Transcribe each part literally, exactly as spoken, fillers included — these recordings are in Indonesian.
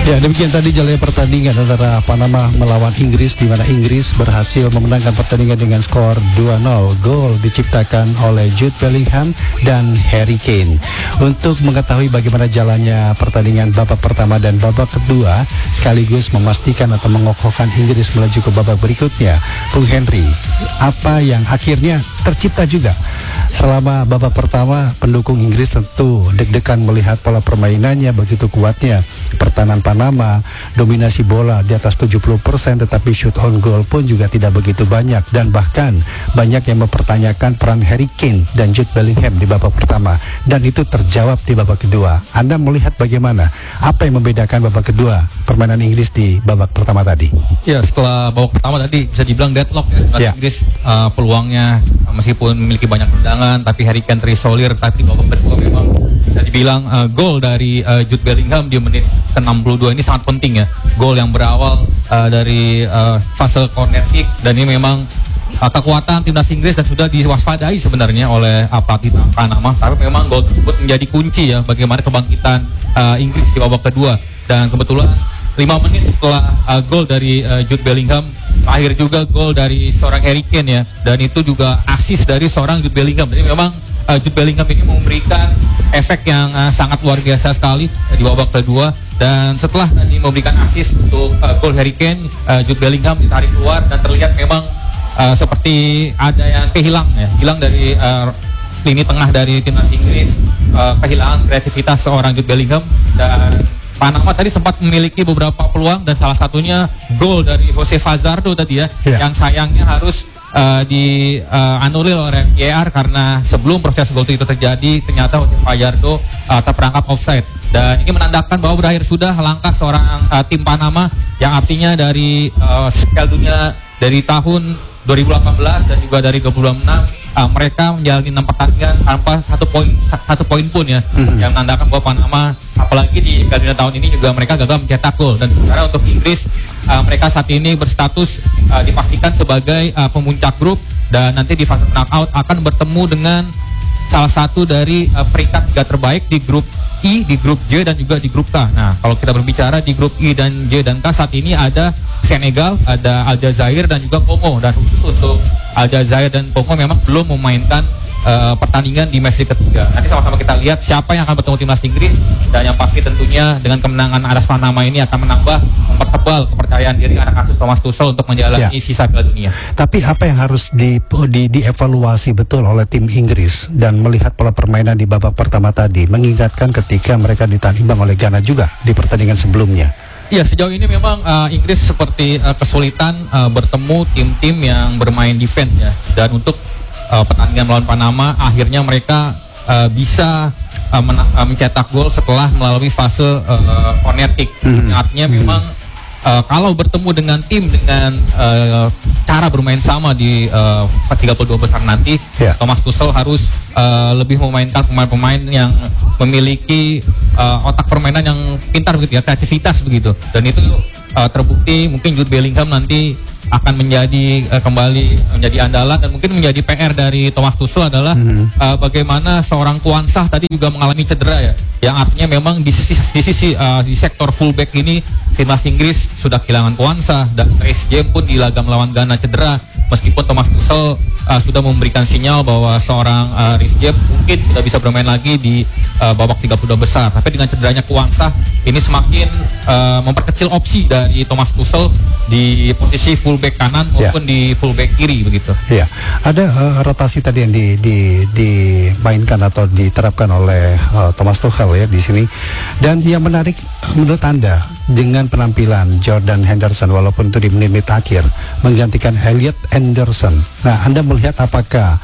Ya, demikian tadi jalannya pertandingan antara Panama melawan Inggris, di mana Inggris berhasil memenangkan pertandingan dengan skor dua nol. Gol diciptakan oleh Jude Bellingham dan Harry Kane. Untuk mengetahui bagaimana jalannya pertandingan babak pertama dan babak kedua, sekaligus memastikan atau mengokohkan Inggris melaju ke babak berikutnya, Bung Henry, apa yang akhirnya tercipta juga selama babak pertama? Pendukung Inggris tentu deg-degan melihat pola permainannya begitu kuatnya pertahanan Panama, dominasi bola di atas tujuh puluh persen, tetapi shoot on goal pun juga tidak begitu banyak, dan bahkan banyak yang mempertanyakan peran Harry Kane dan Jude Bellingham di babak pertama, dan itu terjawab di babak kedua. Anda melihat bagaimana? Apa yang membedakan babak kedua permainan Inggris di babak pertama tadi? Ya, setelah babak pertama tadi bisa dibilang deadlock ya, ya. Inggris uh, peluangnya uh, meskipun memiliki banyak tendangan, tapi Harry Kane terisolir. Tapi di babak kedua memang bisa dibilang uh, gol dari uh, Jude Bellingham di menit ke enam puluh dua ini sangat penting ya. Gol yang berawal uh, dari uh, fase corner kick, dan ini memang uh, kekuatan timnas Inggris dan sudah diwaspadai sebenarnya oleh uh, pelatih Panama. Tapi memang gol tersebut menjadi kunci ya bagaimana kebangkitan uh, Inggris di babak kedua. Dan kebetulan lima menit setelah uh, gol dari uh, Jude Bellingham, akhir juga gol dari seorang Harry Kane ya, dan itu juga assist dari seorang Jude Bellingham. Jadi memang uh, Jude Bellingham ini memberikan efek yang uh, sangat luar biasa sekali uh, di babak kedua. Dan setelah tadi memberikan assist untuk uh, gol Harry Kane, uh, Jude Bellingham ditarik keluar dan terlihat memang uh, seperti ada yang kehilang ya, hilang dari uh, lini tengah dari timnas Inggris, uh, kehilangan kreativitas seorang Jude Bellingham. Dan Panama tadi sempat memiliki beberapa peluang, dan salah satunya gol dari Jose Fazardo tadi ya, yeah. yang sayangnya harus uh, dianulir uh, oleh V A R karena sebelum proses gol itu terjadi ternyata Jose Fazardo uh, terperangkap offside. Dan ini menandakan bahwa berakhir sudah langkah seorang uh, tim Panama, yang artinya dari uh, Piala Dunia dari tahun dua ribu delapan belas dan juga dari dua ribu dua puluh enam uh, mereka menjalani enam pertandingan tanpa satu poin satu poin pun ya, mm-hmm. yang menandakan bahwa Panama apalagi di Piala Dunia tahun ini juga mereka gagal mencetak gol. Dan sementara untuk Inggris, uh, mereka saat ini berstatus uh, dipastikan sebagai uh, pemuncak grup, dan nanti di fase knockout akan bertemu dengan salah satu dari uh, peringkat tiga terbaik di grup I, di grup J, dan juga di grup K. Nah, kalau kita berbicara di grup I dan J dan K saat ini ada Senegal, ada Aljazair, dan juga Kongo. Dan khusus untuk Aljazair dan Kongo memang belum memainkan uh, pertandingan di match ketiga. Nanti sama-sama kita lihat siapa yang akan bertemu timnas Inggris, dan yang pasti tentunya dengan kemenangan atas Panama ini akan menambah, mempertebal kepercayaan diri anak asuh Thomas Tuchel untuk menjalani ya. sisa Piala Dunia. Tapi apa yang harus di, di, dievaluasi betul oleh tim Inggris, dan melihat pola permainan di babak pertama tadi mengingatkan ketika mereka ditahan imbang oleh Ghana juga di pertandingan sebelumnya? Ya, sejauh ini memang uh, Inggris seperti uh, kesulitan uh, bertemu tim-tim yang bermain defense ya. Dan untuk uh, pertandingan melawan Panama, akhirnya mereka uh, bisa uh, men- uh, mencetak gol setelah melalui fase uh, corner kick. Mm-hmm. Artinya mm-hmm. memang uh, kalau bertemu dengan tim dengan uh, cara bermain sama di uh, tiga puluh dua besar nanti, yeah. Thomas Tuchel harus uh, lebih memainkan pemain-pemain yang memiliki uh, otak permainan yang pintar begitu ya, kreativitas begitu. Dan itu uh, terbukti. Mungkin Jude Bellingham nanti akan menjadi uh, kembali menjadi andalan, dan mungkin menjadi P R dari Thomas Tuchel adalah hmm. uh, bagaimana seorang Kouansah tadi juga mengalami cedera ya, yang artinya memang di sisi di sisi uh, di sektor fullback ini timnas Inggris sudah kehilangan Kouansah, dan Reece James pun di laga melawan Ghana cedera. Meskipun Thomas Tuchel uh, sudah memberikan sinyal bahwa seorang uh, Reece James mungkin sudah bisa bermain lagi di uh, babak tiga puluh dua besar, tapi dengan cederanya Kouansah ini semakin uh, memperkecil opsi dari Thomas Tuchel di posisi fullback kanan maupun ya. di fullback kiri begitu. Iya, ada uh, rotasi tadi yang di, di, dimainkan atau diterapkan oleh uh, Thomas Tuchel ya di sini. Dan yang menarik menurut Anda dengan penampilan Jordan Henderson, walaupun itu di menit-menit akhir, menggantikan Elliot Anderson. Nah, Anda melihat apakah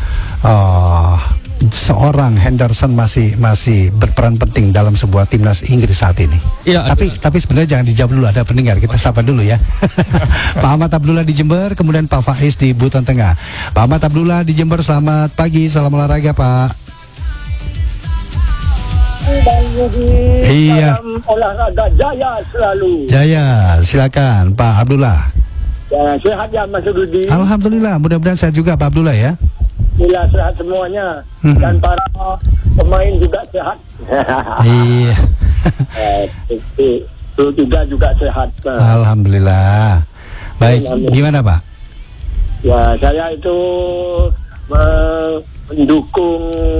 uh, seorang Henderson masih masih berperan penting dalam sebuah timnas Inggris saat ini? Ya, tapi ada. tapi sebenarnya jangan dijawab dulu, ada pendengar, kita sapa dulu ya. Pak Ahmad Abdullah di Jember, kemudian Pak Faiz di Buton Tengah. Pak Ahmad Abdullah di Jember, selamat pagi, salam olahraga Pak. Iya. Salam olahraga jaya selalu. Jaya, silakan Pak Abdullah. Ya, sehat ya Mas Rudi. Alhamdulillah, mudah-mudahan sehat juga Pak Abdullah ya. Alhamdulillah sehat semuanya. Hmm. Dan para pemain juga sehat. Iya. eh, Portugal juga sehat. Pak. Alhamdulillah. Baik, gimana Pak? Ya, saya itu uh, mendukung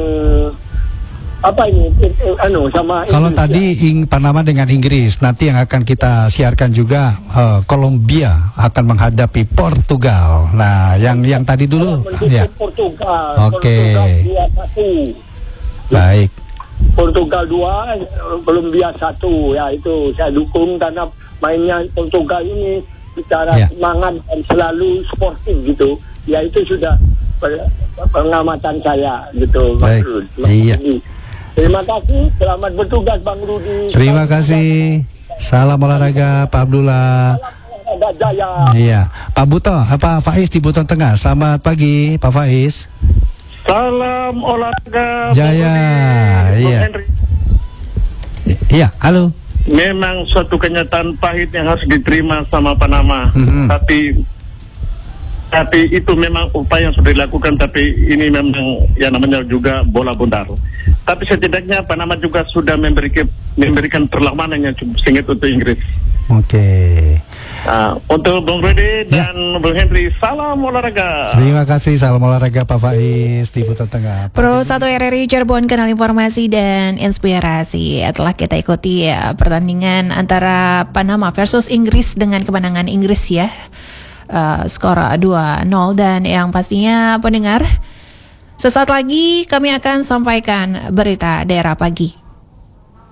apa ini? Eh, anu sama Kalau Inggris, tadi ya. ing Panama dengan Inggris, nanti yang akan kita siarkan juga uh, Kolombia akan menghadapi Portugal. Nah, yang yang tadi dulu Mendukung ya. Portugal. Oke. Portugal dua satu. Baik. Portugal dua, Kolombia satu. Ya itu saya dukung karena mainnya Portugal ini secara Ya. semangat dan selalu sportif gitu. Ya itu sudah per- pengamatan saya gitu. Baik. Mas Rudi. Iya. Terima kasih, selamat bertugas Bang Rudi. Terima kasih. Salam olahraga Pak Abdullah. Olahraga Jaya. Iya. Pak Buto, apa Faiz di Buton Tengah. Selamat pagi Pak Faiz. Salam olahraga Jaya. Bung Iya. Henry. I- Iya, halo. Memang suatu kenyataan pahit yang harus diterima sama Panama. Mhm. Tapi tapi itu memang upaya yang sudah dilakukan, tapi ini memang yang namanya juga bola bundar. Tapi setidaknya Panama juga sudah memberikan memberikan perlawanan yang cukup sengit untuk Inggris. Oke. Nah, untuk Bung Rudi Ya. dan Bung Henry, salam olahraga. Terima kasih, salam olahraga Pak Faiz di Buton Tengah. Pro satu R R I Cirebon, kanal informasi dan inspirasi. Telah kita ikuti ya, pertandingan antara Panama versus Inggris dengan kemenangan Inggris ya. Uh, skor dua nol, dan yang pastinya pendengar, sesaat lagi kami akan sampaikan berita daerah pagi.